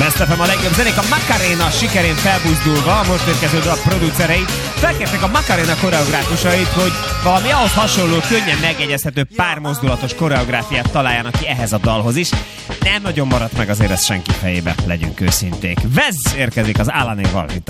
Best FM a legjobb zenék, a Macarena sikerén felbuzdulva, a most érkező a producerei felkértek a Macarena koreográfusait, hogy valami ahhoz hasonló, könnyen megjegyezhető pármozdulatos koreográfiát találjanak ki ehhez a dalhoz is. Nem nagyon maradt meg azért ez senki fejébe, legyünk őszinték. Vez érkezik az Alanéval itt a